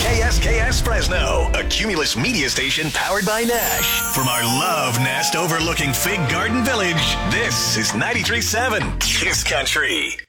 KSKS Fresno, a Cumulus media station powered by Nash. From our love nest overlooking Fig Garden Village, this is 93.7 Kiss Country.